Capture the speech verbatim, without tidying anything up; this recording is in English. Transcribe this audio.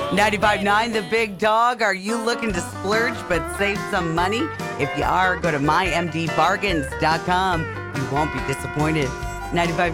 ninety-five point nine The Big Dog. Are you looking to splurge but save some money? If you are, go to my m d bargains dot com. You won't be disappointed. ninety-five point